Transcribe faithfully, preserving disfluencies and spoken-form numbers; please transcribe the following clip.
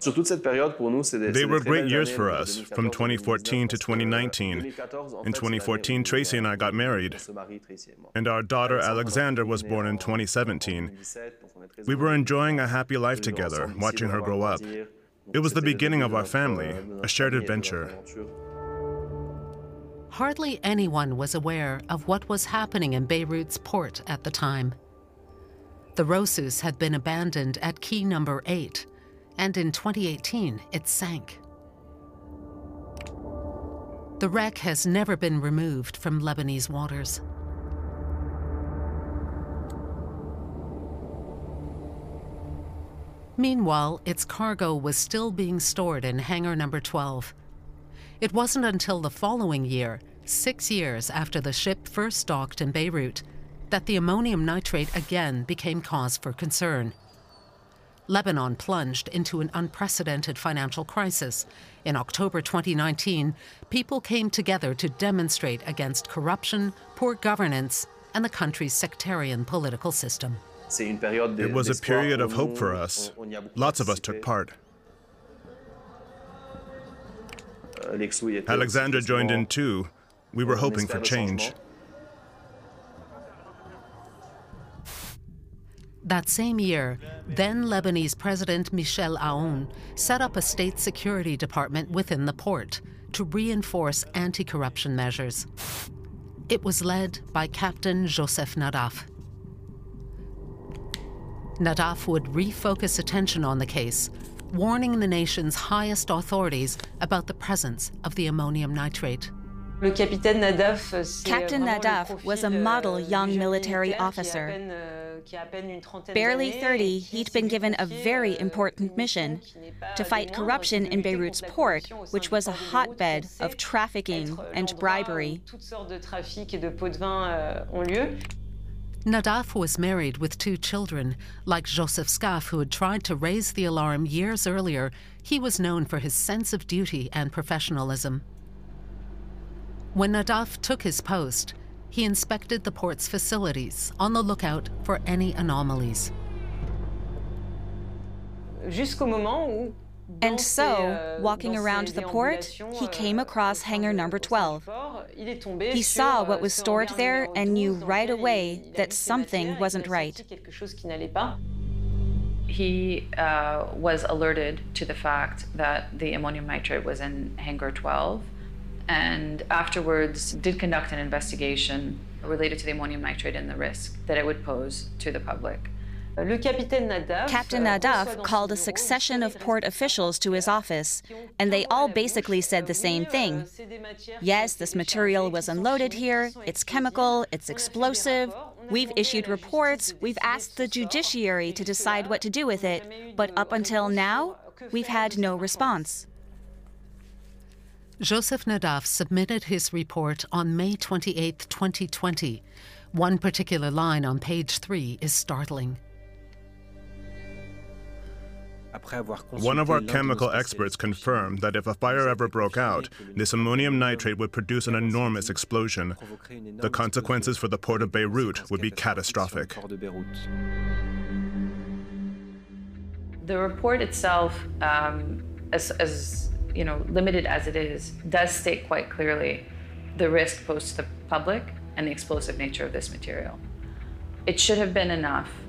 They were great years for us, from twenty fourteen to twenty nineteen. In twenty fourteen, Tracy and I got married, and our daughter Alexandra was born in twenty seventeen. We were enjoying a happy life together, watching her grow up. It was the beginning of our family, a shared adventure. Hardly anyone was aware of what was happening in Beirut's port at the time. The Rosus had been abandoned at quay number eight, and in twenty eighteen, it sank. The wreck has never been removed from Lebanese waters. Meanwhile, its cargo was still being stored in hangar number twelve. It wasn't until the following year, six years after the ship first docked in Beirut, that the ammonium nitrate again became cause for concern. Lebanon plunged into an unprecedented financial crisis. In October twenty nineteen, people came together to demonstrate against corruption, poor governance, and the country's sectarian political system. It was a period of hope for us. Lots of us took part. Alexandra joined in too. We were hoping for change. That same year, then Lebanese President Michel Aoun set up a state security department within the port to reinforce anti-corruption measures. It was led by Captain Joseph Nadaf. Nadaf would refocus attention on the case, warning the nation's highest authorities about the presence of the ammonium nitrate. Captain Nadaf was a model young military officer. Barely thirty, he'd been given a very important mission: to fight corruption in Beirut's port, which was a hotbed of trafficking and bribery. Nadaf was married with two children. Like Joseph Scaff, who had tried to raise the alarm years earlier, he was known for his sense of duty and professionalism. When Nadaf took his post, he inspected the port's facilities, on the lookout for any anomalies. And so, walking around the port, he came across hangar number twelve. He saw what was stored there and knew right away that something wasn't right. He uh, was alerted to the fact that the ammonium nitrate was in hangar twelve, and afterwards did conduct an investigation related to the ammonium nitrate and the risk that it would pose to the public. Captain Nadaf called a succession of port officials to his office, and they all basically said the same thing. Yes, this material was unloaded here, it's chemical, it's explosive, we've issued reports, we've asked the judiciary to decide what to do with it, but up until now, we've had no response. Joseph Nadaf submitted his report on May twenty-eighth, twenty twenty. One particular line on page three is startling. One of our chemical experts confirmed that if a fire ever broke out, this ammonium nitrate would produce an enormous explosion. The consequences for the port of Beirut would be catastrophic. The report itself, um, as, as you know, limited as it is, does state quite clearly the risk posed to the public and the explosive nature of this material. It should have been enough